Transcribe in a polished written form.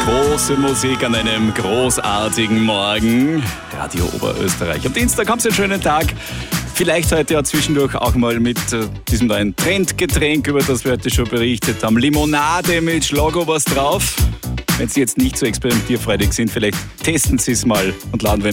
Große Musik an einem großartigen Morgen. Radio Oberösterreich. Am Dienstag haben Sie einen schönen Tag. Vielleicht heute ja zwischendurch auch mal mit diesem neuen Trendgetränk, über das wir heute schon berichtet haben. Limonade mit Schlagobers drauf. Wenn Sie jetzt nicht so experimentierfreudig sind, vielleicht testen Sie es mal und laden wir